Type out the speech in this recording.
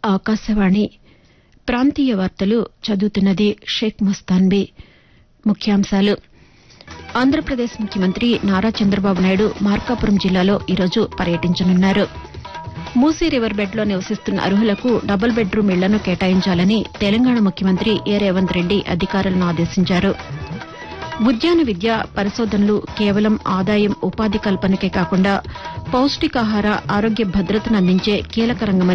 ఆకాశవాణి ప్రాంతీయ వార్తలు చదువుతున్నది షేక్ మస్తాన్బీ. ముఖ్యాంశాలు. ఆంధ్రప్రదేశ్ ముఖ్యమంత్రి నారా చంద్రబాబు నాయుడు మార్కాపురం జిల్లాలో ఈరోజు పర్యటించనున్నారు. మూసీ రివర్ బెడ్లో నివసిస్తున్న అర్హులకు డబుల్ బెడ్రూం ఇళ్లను కేటాయించాలని తెలంగాణ ముఖ్యమంత్రి ఏ రేవంత్ రెడ్డి అధికారులను ఆదేశించారు. ఉద్యాన విద్య పరిశోధనలు కేవలం ఆదాయం ఉపాధి కల్పనకే కాకుండా పౌష్టికాహార ఆరోగ్య భద్రతను అందించే కీలక రంగమని